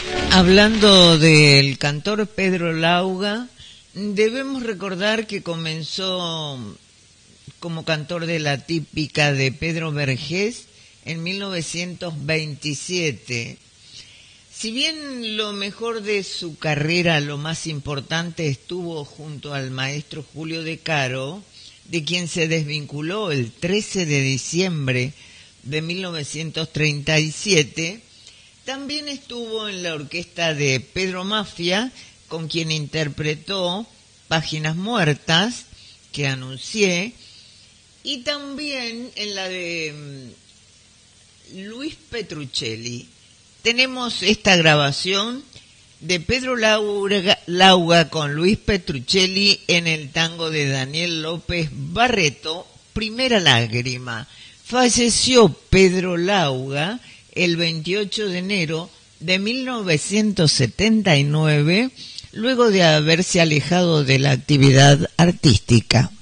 Hablando del cantor Pedro Lauga, debemos recordar que comenzó como cantor de la típica de Pedro Vergés en 1927. Si bien lo mejor de su carrera, lo más importante, estuvo junto al maestro Julio De Caro, de quien se desvinculó el 13 de diciembre de 1937, también estuvo en la orquesta de Pedro Mafia, con quien interpretó Páginas Muertas, que anuncié, y también en la de Luis Petruccelli. Tenemos esta grabación de Pedro Lauga con Luis Petruccelli en el tango de Daniel López Barreto, Primera Lágrima. Falleció Pedro Lauga el 28 de enero de 1979, luego de haberse alejado de la actividad artística.